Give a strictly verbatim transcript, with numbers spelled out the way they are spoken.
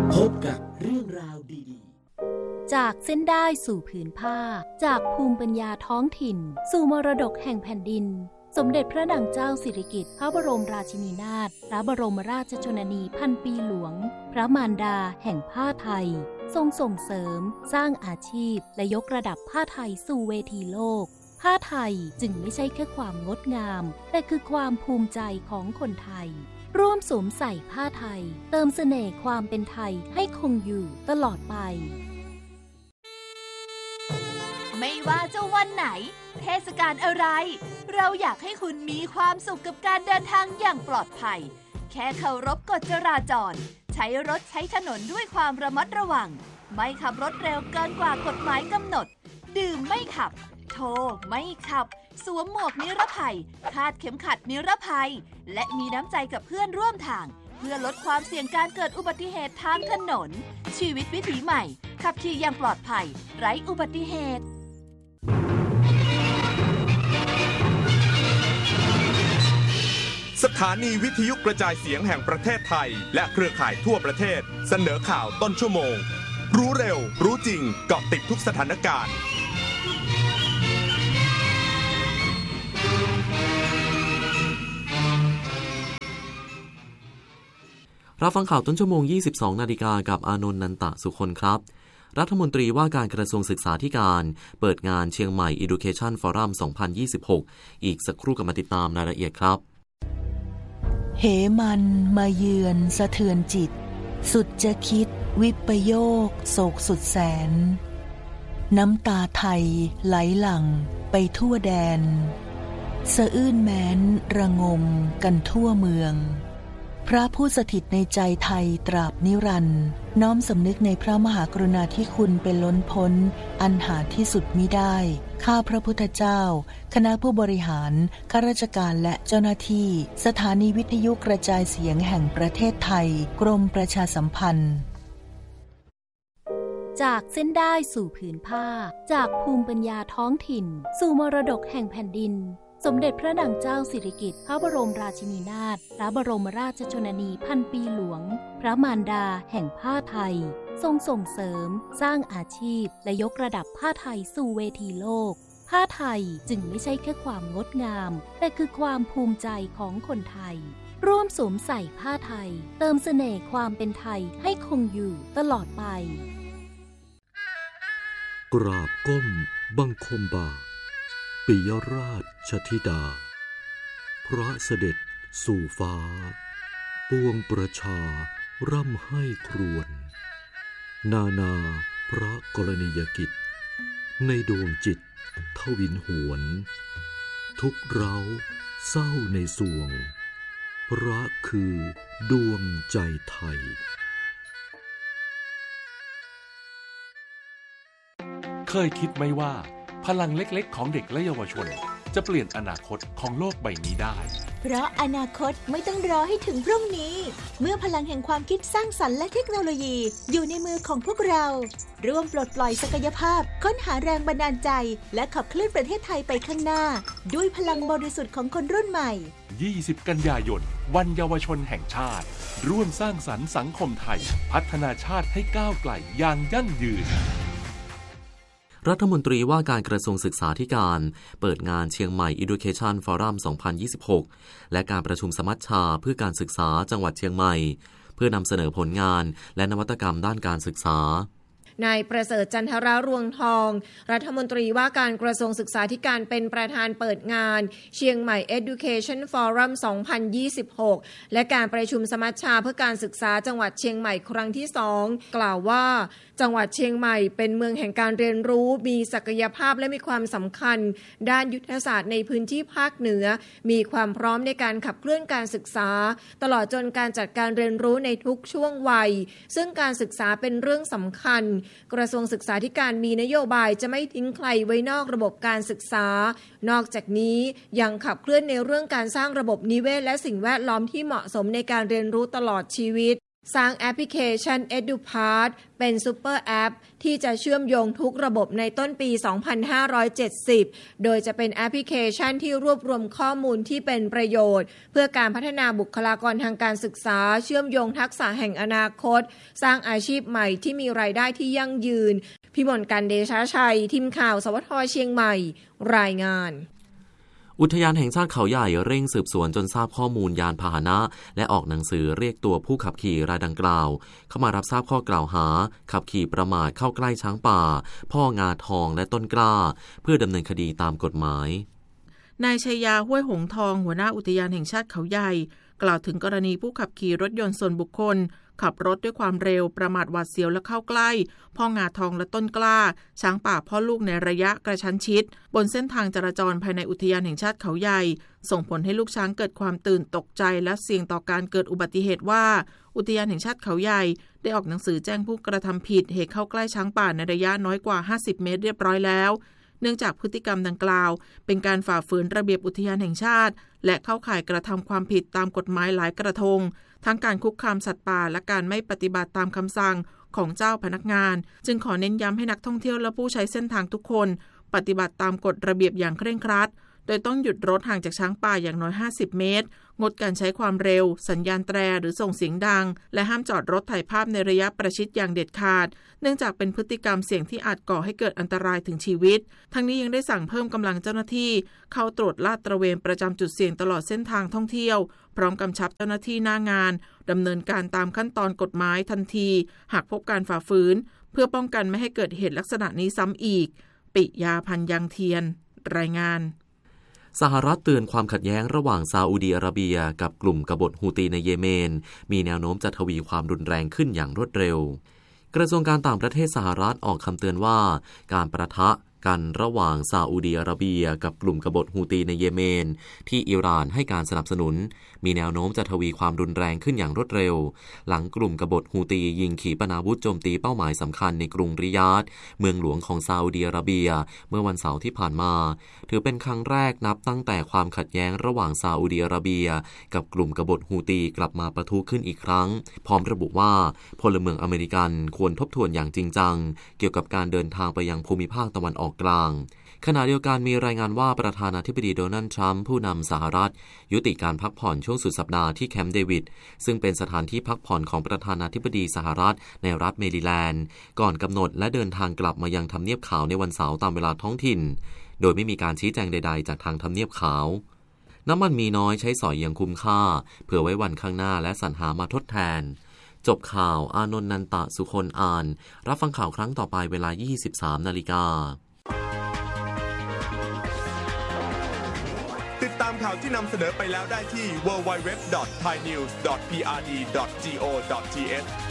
พบกับเรื่องราวดีๆจากเส้นได้สู่ผืนผ้าจากภูมิปัญญาท้องถิ่นสู่มรดกแห่งแผ่นดินสมเด็จพระนางเจ้าสิริกิติ์พระบรมราชินีนาถพระบรมราชชนนีพันปีหลวงพระมารดาแห่งผ้าไทยทรงส่งเสริมสร้างอาชีพและยกระดับผ้าไทยสู่เวทีโลกผ้าไทยจึงไม่ใช่แค่ความงดงามแต่คือความภูมิใจของคนไทยร่วมสวมใส่ผ้าไทยเติมเสน่ห์ความเป็นไทยให้คงอยู่ตลอดไปไม่ว่าจะวันไหนเทศกาลอะไรเราอยากให้คุณมีความสุขกับการเดินทางอย่างปลอดภัยแค่เคารพกฎจราจรใช้รถใช้ถนนด้วยความระมัดระวังไม่ขับรถเร็วเกินกว่ากฎหมายกำหนดดื่มไม่ขับโทรไม่ขับสวมหมวกนิรภัยคาดเข็มขัดนิรภัยและมีน้ำใจกับเพื่อนร่วมทางเพื่อลดความเสี่ยงการเกิดอุบัติเหตุทางถนนชีวิตวิถีใหม่ขับขี่อย่างปลอดภัยไร้อุบัติเหตุสถานีวิทยุกระจายเสียงแห่งประเทศไทยและเครือข่ายทั่วประเทศเสนอข่าวต้นชั่วโมงรู้เร็วรู้จริงเกาะติดทุกสถานการณ์รับฟังข่าวต้นชั่วโมง ยี่สิบสอง นาฬิกากับอานนท์ นันตะสุคนครับรัฐมนตรีว่าการกระทรวงศึกษาธิการเปิดงานเชียงใหม่ Education Forum สองพันยี่สิบหกอีกสักครู่กลับมาติดตามรายละเอียดครับเหมันมาเยือนสะเทือนจิตสุดจะคิดวิปโยคโศกสุดแสนน้ำตาไทยไหลหลั่งไปทั่วแดนสะอื้นแม้นระงมกันทั่วเมืองพระผู้สถิตในใจไทยตราบนิรันดร์น้อมสำนึกในพระมหากรุณาธิคุณเป็นล้นพ้นอันหาที่สุดมิได้ข้าพระพุทธเจ้าคณะผู้บริหารข้าราชการและเจ้าหน้าที่สถานีวิทยุกระจายเสียงแห่งประเทศไทยกรมประชาสัมพันธ์จากเส้นได้สู่ผืนผ้าจากภูมิปัญญาท้องถิ่นสู่มรดกแห่งแผ่นดินสมเด็จพระนางเจ้าสิริกิติ์พระบรมราชินีนาถพระบรมราชชนนีพันปีหลวงพระมารดาแห่งผ้าไทยทรงส่งเสริมสร้างอาชีพและยกระดับผ้าไทยสู่เวทีโลกผ้าไทยจึงไม่ใช่แค่ความงดงามแต่คือความภูมิใจของคนไทยร่วมสวมใส่ผ้าไทยเติมเสน่ห์ความเป็นไทยให้คงอยู่ตลอดไปกราบก้มบังคมบาทปิยราชธิดาพระเสด็จสู่ฟ้าปวงประชาร่ำให้ครวญนานาพระกรณียกิจในดวงจิตทวินหวนทุกเร้าเศร้าในสวงพระคือดวงใจไทยเคยคิดไหมว่าพลังเล็กๆของเด็กและเยาวชนจะเปลี่ยนอนาคตของโลกใบนี้ได้เพราะอนาคตไม่ต้องรอให้ถึงพรุ่งนี้เมื่อพลังแห่งความคิดสร้างสรรค์และเทคโนโลยีอยู่ในมือของพวกเราร่วมปลดปล่อยศักยภาพค้นหาแรงบันดาลใจและขับเคลื่อนประเทศไทยไปข้างหน้าด้วยพลังบริสุทธิ์ของคนรุ่นใหม่ยี่สิบกันยายนวันเยาวชนแห่งชาติร่วมสร้างสรรค์สังคมไทยพัฒนาชาติให้ก้าวไกลอย่างยั่งยืนรัฐมนตรีว่าการกระทรวงศึกษาธิการเปิดงานเชียงใหม่ Education Forum สองพันยี่สิบหกและการประชุมสมัชชาเพื่อการศึกษาจังหวัดเชียงใหม่เพื่อนำเสนอผลงานและนวัตกรรมด้านการศึกษานายประเสริฐจันทรารวงทองรัฐมนตรีว่าการกระทรวงศึกษาธิการเป็นประธานเปิดงานเชียงใหม่ Education Forum สองพันยี่สิบหกและการประชุมสมัชชาเพื่อการศึกษาจังหวัดเชียงใหม่ครั้งที่สองกล่าวว่าจังหวัดเชียงใหม่เป็นเมืองแห่งการเรียนรู้มีศักยภาพและมีความสำคัญด้านยุทธศาสตร์ในพื้นที่ภาคเหนือมีความพร้อมในการขับเคลื่อนการศึกษาตลอดจนการจัดการเรียนรู้ในทุกช่วงวัยซึ่งการศึกษาเป็นเรื่องสำคัญกระทรวงศึกษาธิการมีนโยบายจะไม่ทิ้งใครไว้นอกระบบการศึกษานอกจากนี้ยังขับเคลื่อนในเรื่องการสร้างระบบนิเวศและสิ่งแวดล้อมที่เหมาะสมในการเรียนรู้ตลอดชีวิตสร้างแอปพลิเคชัน EduPass เป็นซุปเปอร์แอปที่จะเชื่อมโยงทุกระบบในต้นปี สองพันห้าร้อยเจ็ดสิบ โดยจะเป็นแอปพลิเคชันที่รวบรวมข้อมูลที่เป็นประโยชน์เพื่อการพัฒนาบุคลากรทางการศึกษาเชื่อมโยงทักษะแห่งอนาคตสร้างอาชีพใหม่ที่มีรายได้ที่ยั่งยืนพิมลกันเดชาชัยทีมข่าวสวทเชียงใหม่รายงานอุทยานแห่งชาติเขาใหญ่เร่งสืบสวนจนทราบข้อมูลยานพาหนะและออกหนังสือเรียกตัวผู้ขับขี่รายดังกล่าวเข้ามารับทราบข้อกล่าวหาขับขี่ประมาทเข้าใกล้ช้างป่าพ่องาทองและต้นกล้าเพื่อดำเนินคดีตามกฎหมายนายชัยยาห้วยหงทองหัวหน้าอุทยานแห่งชาติเขาใหญ่กล่าวถึงกรณีผู้ขับขี่รถยนต์ส่วนบุคคลขับรถด้วยความเร็วประมาทหวาดเสียวและเข้าใกล้พ่องาทองและต้นกล้าช้างป่าพ่อลูกในระยะกระชั้นชิดบนเส้นทางจราจรภายในอุทยานแห่งชาติเขาใหญ่ส่งผลให้ลูกช้างเกิดความตื่นตกใจและเสี่ยงต่อการเกิดอุบัติเหตุว่าอุทยานแห่งชาติเขาใหญ่ได้ออกหนังสือแจ้งผู้กระทำผิดเหตุเข้าใกล้ช้างป่าในระยะน้อยกว่าห้าสิบเมตรเรียบร้อยแล้วเนื่องจากพฤติกรรมดังกล่าวเป็นการฝ่าฝืนระเบียบอุทยานแห่งชาติและเข้าข่ายกระทำความผิดตามกฎหมายหลายกระทงทั้งการคุกคามสัตว์ป่าและการไม่ปฏิบัติตามคำสั่งของเจ้าพนักงานจึงขอเน้นย้ำให้นักท่องเที่ยวและผู้ใช้เส้นทางทุกคนปฏิบัติตามกฎระเบียบอย่างเคร่งครัดโดยต้องหยุดรถห่างจากช้างป่าอย่างน้อยห้าสิบเมตรงดการใช้ความเร็วสัญญาณแตรหรือส่งเสียงดังและห้ามจอดรถถ่ายภาพในระยะประชิดอย่างเด็ดขาดเนื่องจากเป็นพฤติกรรมเสี่ยงที่อาจก่อให้เกิดอันตรายถึงชีวิตทั้งนี้ยังได้สั่งเพิ่มกำลังเจ้าหน้าที่เข้าตรวจลาดตระเวนประจำจุดเสี่ยงตลอดเส้นทางท่องเที่ยวพร้อมกำชับเจ้าหน้าที่หน้างานดำเนินการตามขั้นตอนกฎหมายทันทีหากพบการฝ่าฝืนเพื่อป้องกันไม่ให้เกิดเหตุลักษณะนี้ซ้ำอีกปิยาพันธ์ยังเทียนรายงานสหรัฐเตือนความขัดแย้งระหว่างซาอุดิอาระเบียกับกลุ่มกบฏฮูตีในเยเมนมีแนวโน้มจะทวีความรุนแรงขึ้นอย่างรวดเร็วกระทรวงการต่างประเทศสหรัฐออกคำเตือนว่าการปะทะกันระหว่างซาอุดิอาระเบียกับกลุ่มกบฏฮูตีในเยเมนที่อิหร่านให้การสนับสนุนมีแนวโน้มจะทวีความรุนแรงขึ้นอย่างรวดเร็วหลังกลุ่มกบฏฮูตียิงขีปนาวุธโจมตีเป้าหมายสำคัญในกรุงริยาดเมืองหลวงของซาอุดิอาระเบียเมื่อวันเสาร์ที่ผ่านมาถือเป็นครั้งแรกนับตั้งแต่ความขัดแย้งระหว่างซาอุดิอาระเบียกับกลุ่มกบฏฮูตีกลับมาปะทุขึ้นอีกครั้งพร้อมระบุว่าพลเมืองอเมริกันควรทบทวนอย่างจริงจังเกี่ยวกับการเดินทางไปยังภูมิภาคตะวันออกกลางขณะเดียวกันมีรายงานว่าประธานาธิบดีโดนัลด์ทรัมป์ผู้นำสหรัฐยุติการพักผ่อนช่วงสุดสัปดาห์ที่แคมป์เดวิดซึ่งเป็นสถานที่พักผ่อนของประธานาธิบดีสหรัฐในรัฐเมริแลนด์ก่อนกำหนดและเดินทางกลับมายังทำเนียบขาวในวันเสาร์ตามเวลาท้องถิ่นโดยไม่มีการชี้แจงใดๆจากทางทำเนียบขาวน้ำมันมีน้อยใช้สอยอย่างคุ้มค่าเผื่อไว้วันข้างหน้าและสรรหามาทดแทนจบข่าวอานนท์นันตะสุคนอ่านรับฟังข่าวครั้งต่อไปเวลา ยี่สิบสามนาฬิกาติดตามข่าวที่นำเสนอไปแล้วได้ที่ ดับเบิลยู ดับเบิลยู ดับเบิลยู ดอท ไทยนิวส์ ดอท พี อาร์ ดี ดอท จี โอ ดอท ที เอช